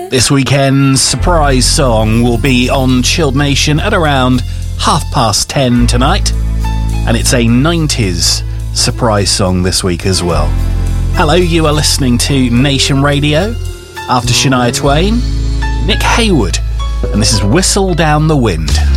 This weekend's surprise song will be on Chilled Nation at around 10:30 tonight, and it's a 90s surprise song this week as well. Hello, you are listening to Nation Radio. After Shania Twain, Nick Hayward, and this is Whistle Down the Wind.